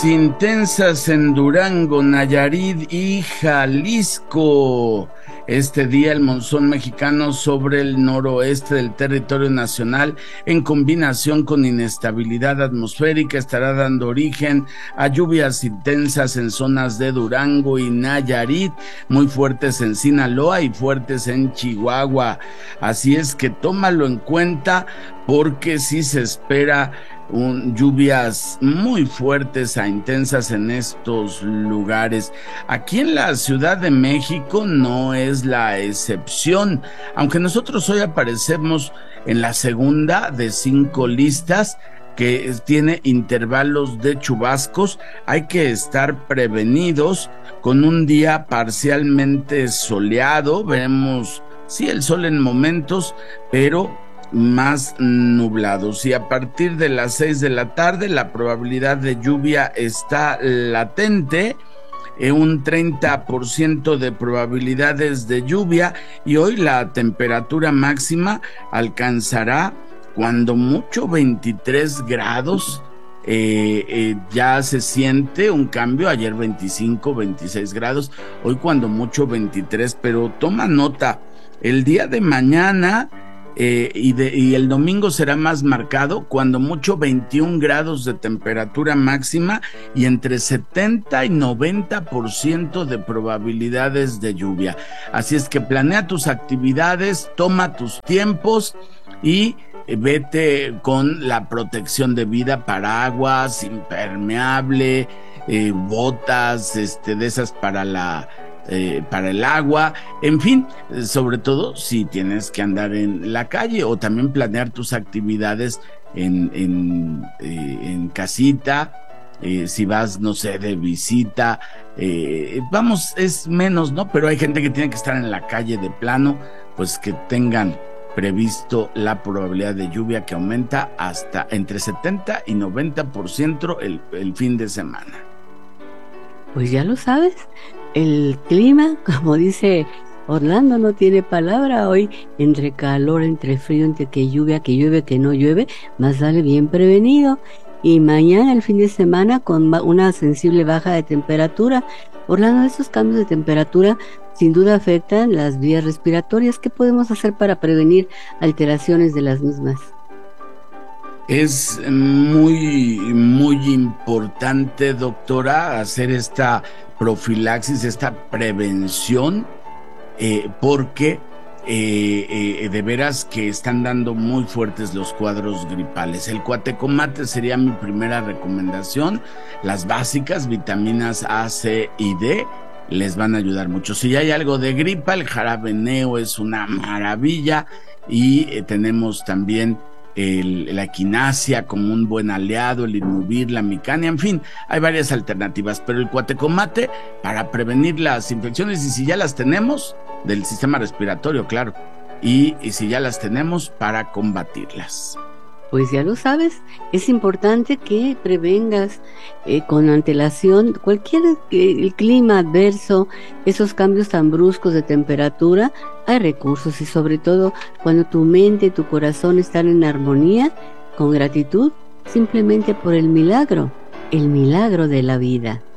Intensas en Durango, Nayarit y Jalisco. Este día el monzón mexicano sobre el noroeste del territorio nacional, en combinación con inestabilidad atmosférica, estará dando origen a lluvias intensas en zonas de Durango y Nayarit, muy fuertes en Sinaloa y fuertes en Chihuahua. Así es que tómalo en cuenta porque sí se espera lluvias muy fuertes a intensas en estos lugares. Aquí en la Ciudad de México no es la excepción, aunque nosotros hoy aparecemos en la segunda de 5 listas que tiene intervalos de chubascos. Hay que estar prevenidos con un día parcialmente soleado. Veremos sí el sol en momentos, pero más nublados, y a partir de las 6 de la tarde la probabilidad de lluvia está latente, un 30% de probabilidades de lluvia, y hoy la temperatura máxima alcanzará cuando mucho 23 grados. Ya se siente un cambio, ayer 25, 26 grados, hoy cuando mucho 23, pero toma nota, el día de mañana y el domingo será más marcado, cuando mucho 21 grados de temperatura máxima y entre 70 y 90% de probabilidades de lluvia. Así es que planea tus actividades, toma tus tiempos y vete con la protección debida: paraguas, impermeable, botas, de esas para el agua, en fin, sobre todo si tienes que andar en la calle, o también planear tus actividades en casita, si vas, no sé, de visita, vamos, es menos, ¿no? Pero hay gente que tiene que estar en la calle de plano, pues que tengan previsto la probabilidad de lluvia, que aumenta hasta entre 70 y 90% el fin de semana. Pues ya lo sabes, el clima, como dice Orlando, no tiene palabra hoy, entre calor, entre frío, entre que llueve, que no llueve, más vale bien prevenido. Y mañana, el fin de semana, con una sensible baja de temperatura. Orlando, estos cambios de temperatura sin duda afectan las vías respiratorias. ¿Qué podemos hacer para prevenir alteraciones de las mismas? Es muy, muy importante, doctora, hacer esta profilaxis, esta prevención, porque de veras que están dando muy fuertes los cuadros gripales. El cuatecomate sería mi primera recomendación. Las básicas, vitaminas A, C y D, les van a ayudar mucho. Si hay algo de gripa, el jarabe Neo es una maravilla, y tenemos también la equinacia como un buen aliado, el Inmuvir, la micania, en fin, hay varias alternativas, pero el cuatecomate para prevenir las infecciones, y si ya las tenemos, del sistema respiratorio, claro, y si ya las tenemos, para combatirlas. Pues ya lo sabes, es importante que prevengas con antelación cualquier el clima adverso, esos cambios tan bruscos de temperatura. Hay recursos, y sobre todo cuando tu mente y tu corazón están en armonía, con gratitud, simplemente por el milagro de la vida.